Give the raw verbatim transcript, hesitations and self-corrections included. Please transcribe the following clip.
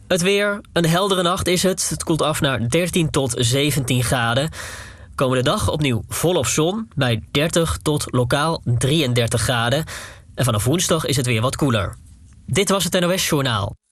Het weer, een heldere nacht is het. Het koelt af naar dertien tot zeventien graden. Komende dag opnieuw volop zon bij dertig tot lokaal drieëndertig graden. En vanaf woensdag is het weer wat koeler. Dit was het N O S Journaal.